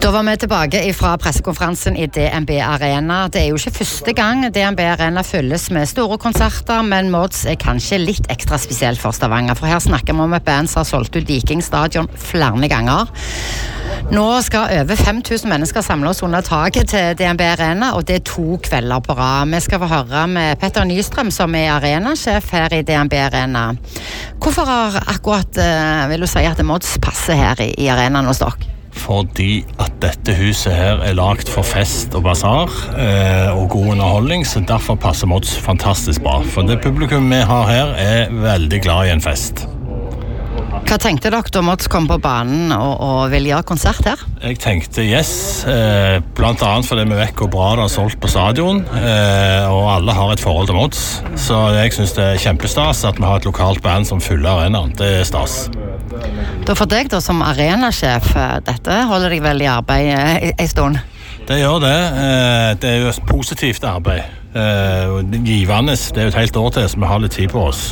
Da var vi tilbake fra pressekonferansen i DNB Arena. Det jo ikke første gang DNB Arena fylles med store konserter, men Mods kanskje litt ekstra spesielt for Stavanger, for her snakker vi om et band som har solgt ut Viking Stadion flere ganger. Nå skal over 5000 mennesker samle oss under taket til DNB Arena, og det 2 kvelder på rad. Vi skal få høre med Petter Nystrøm, som arenasjef her i DNB Arena. Hvorfor har akkurat, vil du si, at Mods passer her i arenaen hos dere? Fordi at dette huset her lagt for fest og basar og god underholdning, så derfor passer Mods fantastisk bra. For det publikum vi har her veldig glad i en fest. Hva tenkte dere da Mods kom på banen og ville gjøre konsert her? Jeg tenkte yes, blant annet fordi vi vet hvor bra det har solgt på stadion, og alle har et forhold til Mods. Så jeg synes det kjempestas at vi har et lokalt band som fyller arenaen. Det stas. Da for deg da, som arenasjef, dette holder deg vel i arbeid en stund? Det gjør det. Det jo et positivt arbeid. Givende, det jo et helt år til, så vi har litt tid på oss.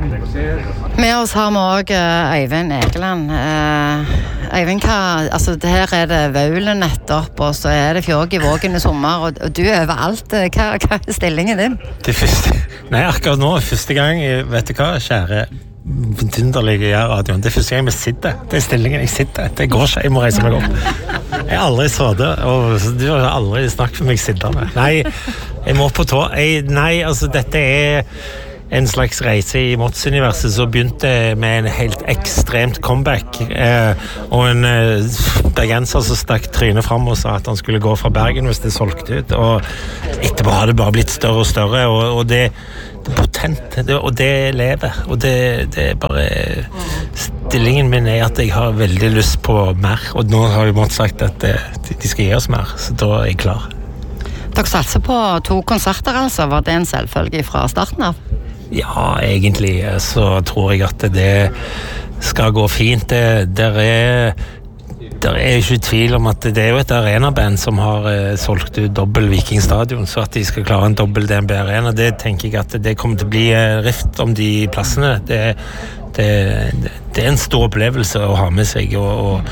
Med oss har vi også Øyvind Egeland. Øyvind, altså her det Vaulen nettopp, og så det Fjord i Vågen i sommer, og du overalt. Hva stillingen din? Det første, akkurat nå, første gang, vet du hva, kjære vidunderlige radioen. Det første gang vi sitter. Det stillingen jeg sitter. Det går ikke. Jeg må reise meg opp. Jeg har aldri sittet, og du har aldri snakket med meg sittende. Nei, jeg må på tå. Nei, altså dette en slags reise i Mods-universet som begynte med en helt ekstremt comeback og en bergenser som stakk trynet frem og sa at han skulle gå fra Bergen hvis det solgte ut, og etterpå har det bare blitt større og større, og det potent, og det lever, og det bare stillingen min at jeg har veldig lyst på mer, og nå har jeg måttet sagt at de skal gi oss mer, så da jeg klar. Dere satser på 2 konserter altså, var det en selvfølge fra starten av? Ja, egentlig så tror jeg at det skal gå fint. Der ikke tvil om at det jo et arenaband som har solgt ut dobbel Viking Stadion, så at de skal klare en dobbel DNB Arena, det tenker jeg at det kommer til å bli rift om de plassene. Det en stor opplevelse å ha med seg,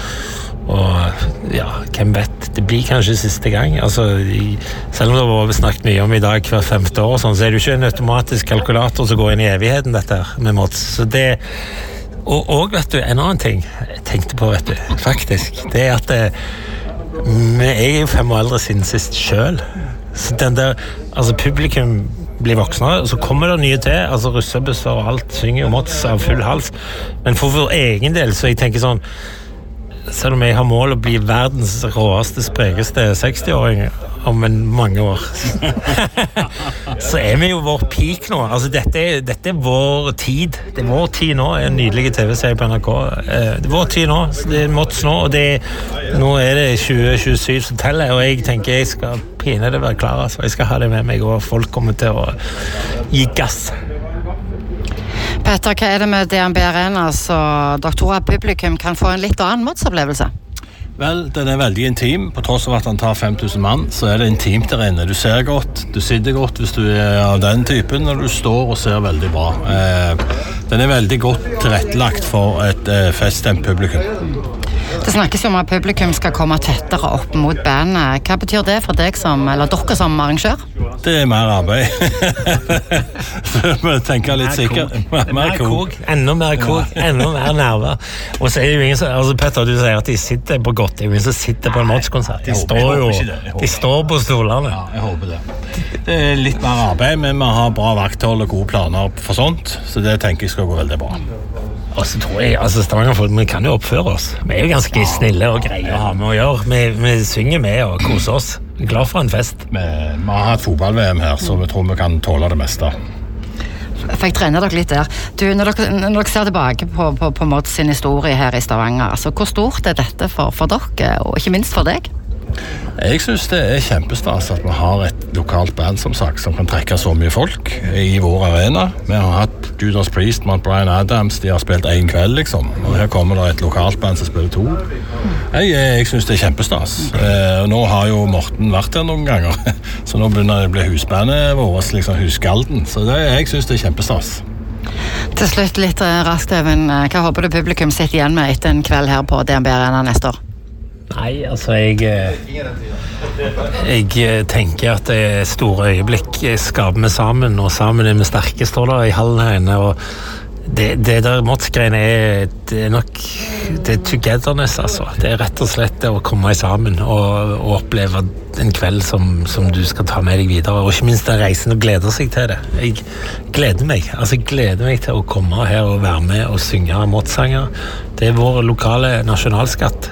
og ja, hvem vet, det blir kanskje siste gang, altså, selv om det har snakket mye om i dag hver 5. år og sånn, så det jo ikke en automatisk kalkulator som går inn i evigheten dette her med Mods, så det og vet du, en annen ting jeg tenkte på, vet du, faktisk det at vi jo 5 år eldre siden sist selv, så den der, altså publikum blir voksne, og så kommer det nye til, altså russebusser og alt synger Mods av full hals, men for vår egen del, så jeg tenker sånn, selv om jeg har mål å bli verdens råeste, sprekeste 60-åring om mange år så vi jo vår peak nå, altså dette vår tid, det vår tid nå, en nydelig TV-serie på NRK, det vår tid nå, så det Mods nå, og nå det 2027 som teller, og jeg tenker jeg skal pine det være klar, altså. Jeg skal ha det med meg, og folk kommer til å gi gass. Petter, hva det med DNB Arena, så dere tror at publikum kan få en litt annen Mods-opplevelse? Vel, den veldig intim, på tross av at han tar 5000 mann, så det intimt der inne. Du ser godt, du sitter godt hvis du av den typen, og du står og ser veldig bra. Den veldig godt tilrettelagt for et feststemt publikum. Det snakkes jo om at publikum skal komme tettere opp mot bandet. Hva betyr det for deg eller dere som arrangør? Det mer arbeid. Vi tenker litt sikkert. Mer kog. Enda mer kog, enda mer nerver. Og så det jo ingen som, altså Petter, du sier at de sitter på godt, det jo ingen som sitter på en Mods-konsert. De står på stolene. Ja, jeg håper det. Det litt mer arbeid, men vi har bra vakthold og gode planer for sånt, så det tenker jeg skal gå veldig bra. Og så tror jeg, altså Stavanger, vi kan jo oppføre oss. Vi jo ganske snille og greie å ha med å gjøre. Vi synger med og koser oss. Vi glad for en fest. Vi har hatt fotball-VM her, så vi tror vi kan tåle det meste. Fikk trene dere litt der. Du, når dere ser tilbake på Mods sin historie her i Stavanger, altså, hvor stort dette for dere, og ikke minst for deg? Jeg synes det kjempestas at vi har et lokalt band som sagt, som kan trekke så mye folk i vår arena. Vi har hatt Judas Priest med Bryan Adams, de har spilt 1 kveld liksom, og her kommer det et lokalt band som spiller 2. Jeg synes det kjempestas. Og nå har jo Morten vært her noen ganger, så nå begynner det å bli husbandet vårt, liksom husgalden, så jeg synes det kjempestas. Til slutt litt raskt, Even, hva håper du publikum sitter igjen med etter en kveld her på DNB Arena neste år? Nei, altså jeg tenker at det er store øyeblikk skaper vi sammen, og sammen er vi sterke, står der i hallen her inne, og det der Mods-greiene det er nok det er togetherness, altså. Det er rett og slett det å komme sammen og oppleve en kveld som du skal ta med deg videre, og ikke minst den reisen og gleder seg til det. Jeg gleder meg til å komme her og være med og synge Mods-sanger. Det er vår lokale nasjonalskatt.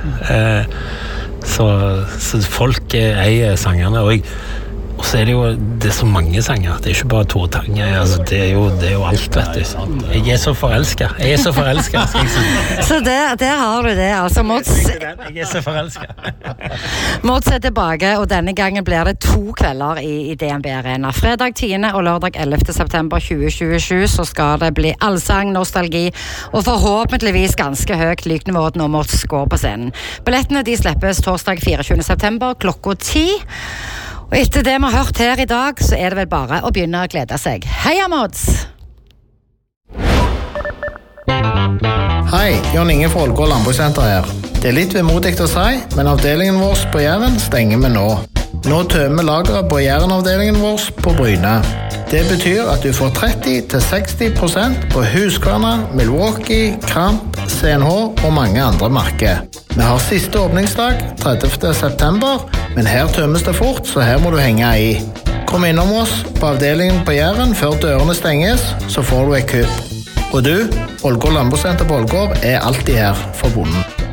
Så folk eier sangerne, og så er det så mange sanger. Det er ikke bare Tore Tang, altså, det er jo alt, vet du. Jeg er så forelsket, skal jeg si. Så der har du det, altså. Mods, jeg er så forelsket. Mods er tilbake, og denne gangen blir det 2 kvelder i DNB Arena. Fredag 10. og lørdag 11. september 2027 så skal det bli allsang, nostalgi, og forhåpentligvis ganske høyt lyknivå når Mods går på scenen. Billettene de slippes torsdag 24. september klokka 10. Og etter det vi har hørt her i dag, så er det vel bare å begynne å glede seg. Heia Mods! Hei, Jon Inge fra Ålgård Landbrukssenter her. Det er litt vemodig å si, men avdelingen vår på Jæren stenger vi nå. Nå tømmer lageret på Jæren-avdelingen vår på Bryne. Det betyr at du får 30-60% på Husqvarna, Milwaukee, Kramp, CNH og mange andre merker. Vi har siste åpningsdag, 30. september, men her tømmes det fort, så her må du henge i. Kom innom oss på avdelingen på Jæren før dørene stenges, så får du et kupp. Og du, Ålgård Landbrukssenter på Ålgård er alltid her for bonden.